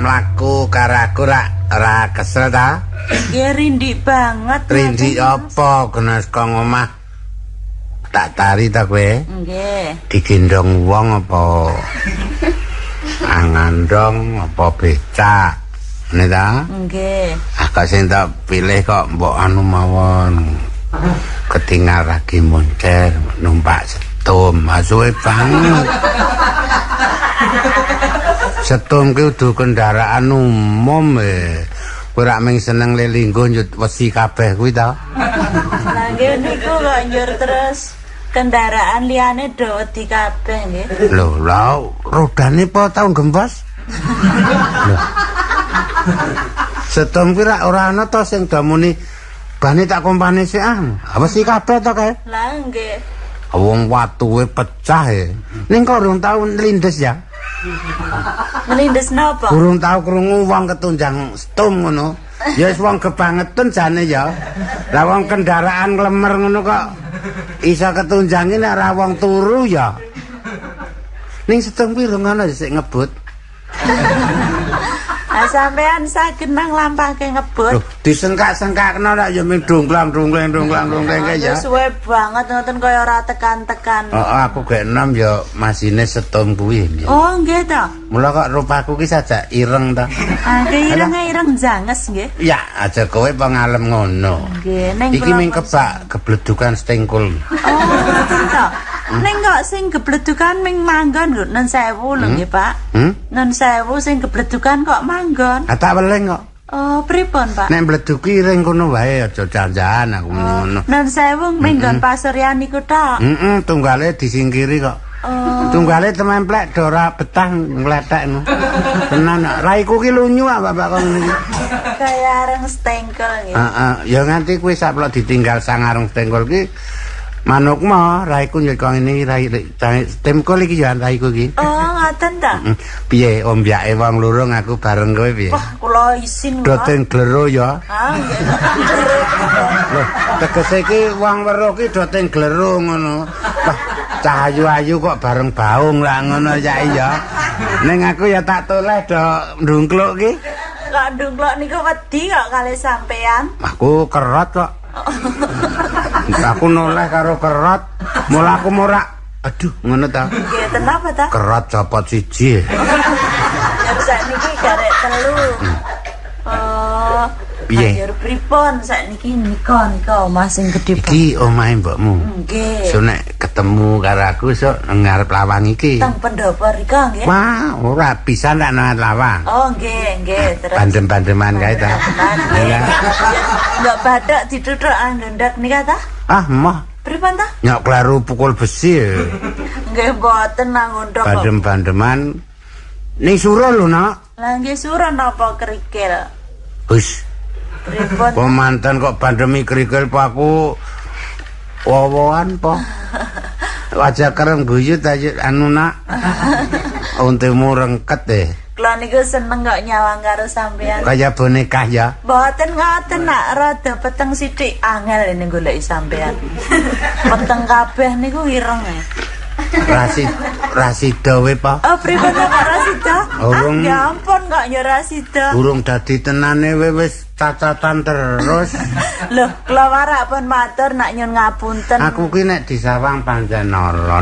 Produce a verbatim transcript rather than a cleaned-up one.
mlaku karo aku ra ora kesel ta? Nggih rindik banget. Rindik apa kena saka omah? Tak tari ta kowe? Nggih. Digendong wong apa? Angandong apa becak? Ngene ta? Nggih. Ah kok sing tak pilih kok mbok anu mawon. Ketinggal lagi moncer numpak setum, suwe banget. Setum ki udu kendaraan umum e. Kowe rak mung seneng lelinggo nyut wesi kabeh kuwi ta? Lah nggih niku kok njur terus kendaraan liyane do wedi kabeh nggih. Lho, lha rodane apa tau gempos? Lho. Setum ki rak ora ana to sing damuni bane tak kompane sik ah. Wesi kabeh to kae? Lah nggih. Wong watuwe pecah e. Ning kok urung tau nlindes ya? Melindes napa? Urung tau krungu wong ketunjang stum ngono. Ya wis wong kebangetan jane ya. Lah wong kendaraan klemer ngono kok iso ketunjangi nek ora wong turu ya. Ning stum piro ngono sik ngebut. Lah sampean saged nang lampahke ngebut. Loh, disengkak-sengkakno nek ya ming dongklang-dongklang dongklang-dongklang ya. Suwe banget ngoten kaya ora tekan-tekan. Heeh, aku gek enom ya masine setum kuwi. Oh, nggih to. Mula kok rupaku ki sajak ireng ta. Ah, ireng ireng janges nggih. Ya, aja kowe pengalem ngono. Nggih, ning iki ming kebak gebledukan stengkul. Oh, ngoten to. Ning kok sing gebledukan ming manggon lho, nun sewu lho nggih, Pak. Hmm? Nun sewu sing gebledukan kok manggon. Ah tak weleng kok. Oh, pripun, Pak? Nek mbleduki ring kono wae aja janjan aku ngono. Nun sewu minggon pasuryan niku tok. Heeh, tunggale disingkiri kok. Oh. Tunggale tememplek do ora betah ngletek ngono. Tenan, raiku ki lunyu ah bapak kok ngene iki. Kaya areng stengkel nggih. Heeh, ya nganti kuwi saplok ditinggal sangareng stengkol ki manuk mah raiku nyek ngene rai temkol iki ya raiku iki. Oh, ngoten ta? Piye ombyake wong loro aku bareng kowe piye? Wah, kula isin kok. Doten glero ya. Ah, nggih. Loh, tegese iki wong weruh ki doten glero ngono. Wah, cah ayu-ayu kok bareng baung lah ngono ya iya. Ning aku ya tak toleh do ndungkluk ki. Kok ndungkluk niku wedi kok kali sampean. Aku kerot kok. Aku noleh karo kerot, mula aku morak. Aduh, ngono ta. Nggih, kenapa ta? Kerot copot siji. Ya sakniki garek telu. Oh. Piye? Ayo pripun sakniki nika nika omah sing gedhe banget. Iki omahe mbokmu. Nggih. So nek ketemu karo aku sok ngarep lawang iki. Teng pendopo rika nggih. Wah, ora bisa nek nang lawang. Oh, nggih, nggih, terus. Bandem-bandeman kae ta. Enggak badak dituthuk andendak nika ta? Ah, mah. Pripun ta? Nyok kleru pukul besi. Nggih mboten nang ndok. Bandem-bandeman ning suro lho, Nak. Lah nggih sura napa kerikil? Wis. Pripun? Kok mantan kok pandemi kerikil po aku wowoan po. Wajah kereng buyut aja anu Nak. Untemu rengket deh. Kula niku seneng kok nyawang karo sampean. Kaya boneka ya. Mboten ngoten Nak, rada peteng sithik angel ini goleki sampean. Peteng kabeh niku ireng e. Rasid Rasida we po. Oh, pripun Pak Rasida? Urung. Ah, ya ampun kok ya Rasida. Urung dadi tenane we wis cacatan terus. Loh, kula warak pun matur nak nyun ngapunten. Aku ki nek disawang pancen nara.